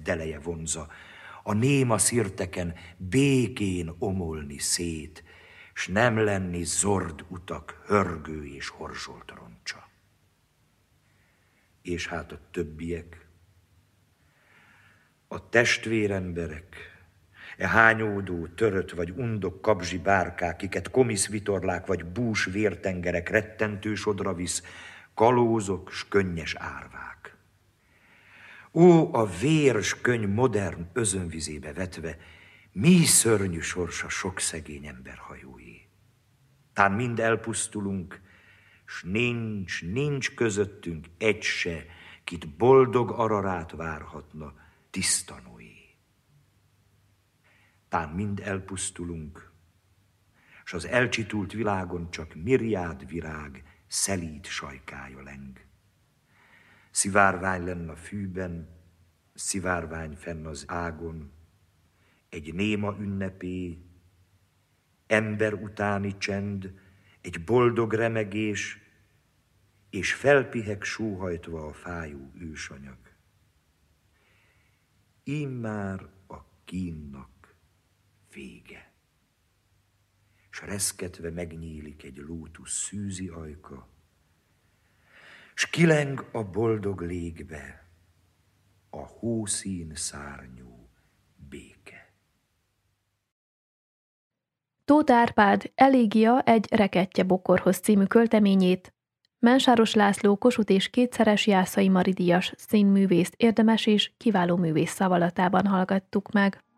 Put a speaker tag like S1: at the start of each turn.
S1: deleje vonza, a néma szirteken békén omolni szét, s nem lenni zord utak, hörgő és horzsolt roncsa. És hát a többiek, a testvéremberek, hányódó, törött vagy undok kabzsi bárkák, kiket komiszvitorlák vagy bús vértengerek rettentő sodra visz, kalózok s könnyes árvák. Ó, a vér s könny modern özönvizébe vetve, mi szörnyű sorsa sok szegény ember hajóé. Tán mind elpusztulunk, s nincs közöttünk egy se, kit boldog ararát várhatna, tiszta Noé. Tán mind elpusztulunk, s az elcsitult világon csak mirjád virág, szelíd sajkája leng. Szivárvány lenn a fűben, szivárvány fenn az ágon, egy néma ünnepé, ember utáni csend, egy boldog remegés, és felpiheg sóhajtva a fájó ősanyag. Immár a kínnak vége, s reszketve megnyílik egy lótusz szűzi ajka, s kileng a boldog légbe a hószín szárnyú béke.
S2: Tóth Árpád Elégia egy rekettye bokorhoz című költeményét Mensáros László Kossuth és kétszeres Jászai Mari díjas színművészt érdemes és kiváló művész szavalatában hallgattuk meg.